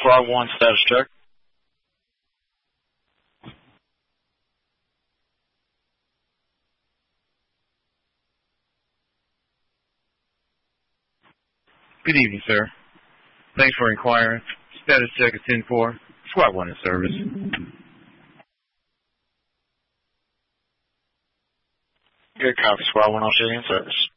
Squad 1 status check. Good evening, sir. Thanks for inquiring. Status check is 10-4. Squad 1 in service. Good copy, Squad 1 on in service.